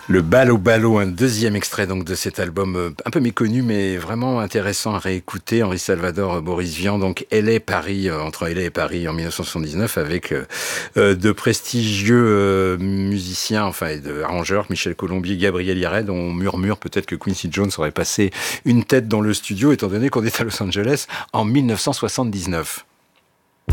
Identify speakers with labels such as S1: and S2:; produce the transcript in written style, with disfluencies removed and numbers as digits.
S1: Le Balo Balo, un deuxième extrait donc de cet album un peu méconnu mais vraiment intéressant à réécouter. Henri Salvador, Boris Vian, donc LA Paris, entre LA et Paris en 1979 avec de prestigieux musiciens, enfin et de arrangeurs, Michel Colombier, Gabriel Yared. On murmure peut-être que Quincy Jones aurait passé une tête dans le studio étant donné qu'on est à Los Angeles en 1979.